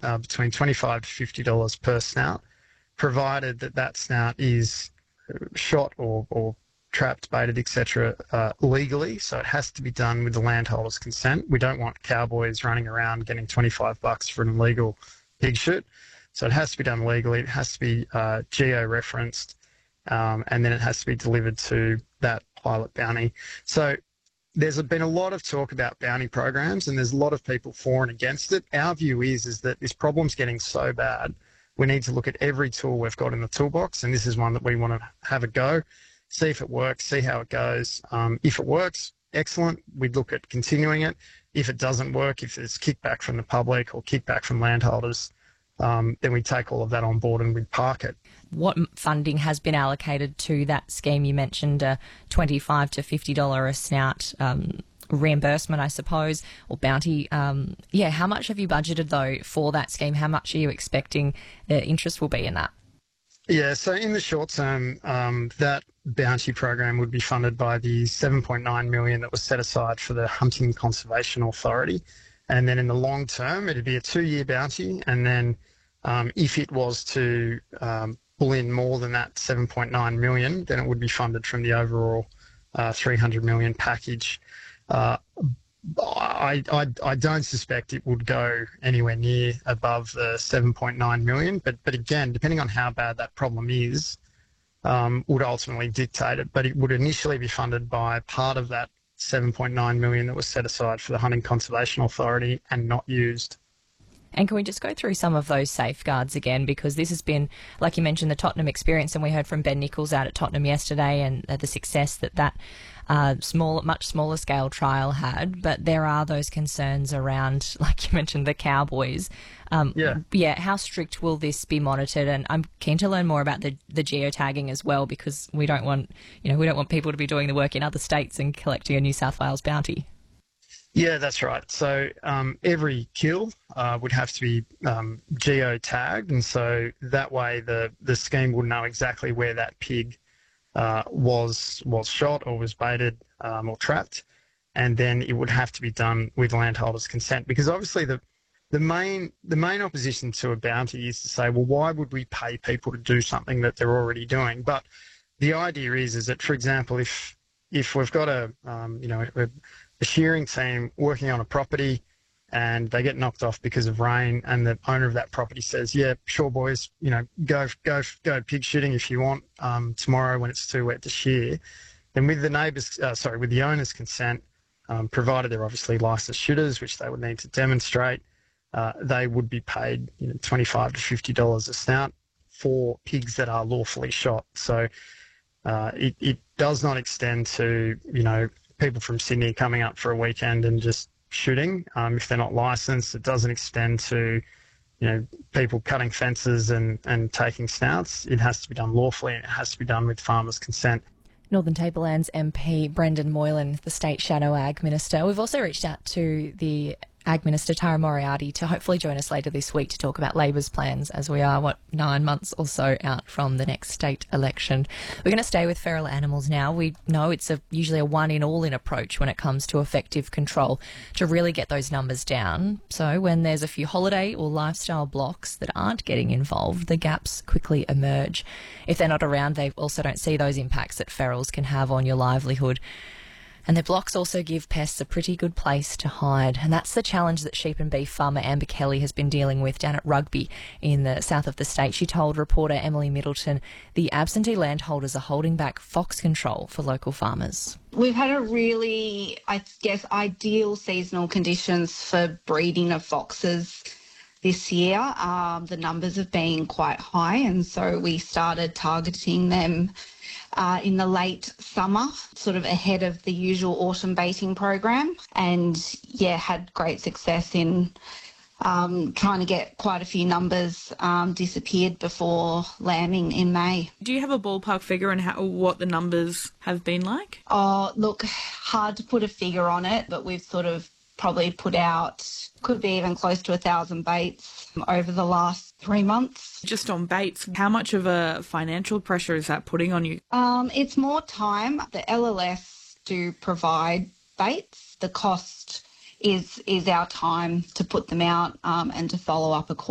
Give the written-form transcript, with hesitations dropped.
between $25 to $50 per snout, provided that that snout is shot or trapped, baited, etc. Legally. So it has to be done with the landholder's consent. We don't want cowboys running around getting $25 for an illegal pig shoot. So it has to be done legally. It has to be geo-referenced, and then it has to be delivered to that pilot bounty. So there's been a lot of talk about bounty programs, and there's a lot of people for and against it. Our view is that this problem's getting so bad, we need to look at every tool we've got in the toolbox, and this is one that we want to have a go, see if it works, see how it goes. If it works, excellent. We'd look at continuing it. If it doesn't work, if there's kickback from the public or kickback from landholders, then we take all of that on board and we park it. What funding has been allocated to that scheme? You mentioned a $25 to $50 a snout reimbursement, I suppose, or bounty. How much have you budgeted, though, for that scheme? How much are you expecting the interest will be in that? Yeah, so in the short term, that bounty program would be funded by the $7.9 million that was set aside for the Hunting Conservation Authority. And then in the long term, it'd be a 2-year bounty. And then if it was to pull in more than that $7.9 million, then it would be funded from the overall $300 million package. I don't suspect it would go anywhere near above the $7.9 million, but again, depending on how bad that problem is, would ultimately dictate it. But it would initially be funded by part of that $7.9 million that was set aside for the Hunting Conservation Authority and not used. And can we just go through some of those safeguards again? Because this has been, like you mentioned, the Tottenham experience, and we heard from Ben Nichols out at Tottenham yesterday and the success that much smaller scale trial had. But there are those concerns around, like you mentioned, the cowboys. How strict will this be monitored? And I'm keen to learn more about the geotagging as well, because we don't want people to be doing the work in other states and collecting a New South Wales bounty. Yeah, that's right. So every kill would have to be geo-tagged, and so that way the scheme would know exactly where that pig was shot or was baited or trapped, and then it would have to be done with landholders' consent. Because obviously the main opposition to a bounty is to say, well, why would we pay people to do something that they're already doing? But the idea is that, for example, if we've got a shearing team working on a property and they get knocked off because of rain, and the owner of that property says, yeah, sure, boys, go pig shooting if you want tomorrow when it's too wet to shear, then with the owner's consent, provided they're obviously licensed shooters, which they would need to demonstrate, they would be paid $25 to $50 a snout for pigs that are lawfully shot. So it does not extend to people from Sydney coming up for a weekend and just shooting if they're not licensed. It doesn't extend to people cutting fences and taking snouts. It has to be done lawfully, and it has to be done with farmers' consent. Northern Tablelands MP Brendan Moylan, the State Shadow Ag Minister. We've also reached out to the Ag Minister Tara Moriarty to hopefully join us later this week to talk about Labor's plans, as we are, 9 months or so out from the next state election. We're going to stay with feral animals now. We know it's usually a one-in-all-in approach when it comes to effective control to really get those numbers down. So when there's a few holiday or lifestyle blocks that aren't getting involved, the gaps quickly emerge. If they're not around, they also don't see those impacts that ferals can have on your livelihood. And the blocks also give pests a pretty good place to hide. And that's the challenge that sheep and beef farmer Amber Kelly has been dealing with down at Rugby in the south of the state. She told reporter Emily Middleton the absentee landholders are holding back fox control for local farmers. We've had a really, ideal seasonal conditions for breeding of foxes this year. The numbers have been quite high, and so we started targeting them in the late summer, sort of ahead of the usual autumn baiting program, and had great success in trying to get quite a few numbers disappeared before lambing in May. Do you have a ballpark figure on what the numbers have been like? Oh, look, hard to put a figure on it, but we've sort of probably put out, could be even close to 1,000 baits over the last 3 months. Just on baits, how much of a financial pressure is that putting on you? It's more time. The LLS do provide baits. The cost is our time to put them out and to follow up accordingly.